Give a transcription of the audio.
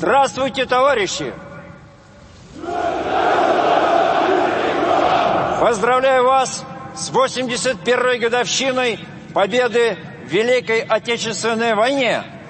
Здравствуйте, товарищи! Поздравляю вас с 81-й годовщиной победы в Великой Отечественной войне!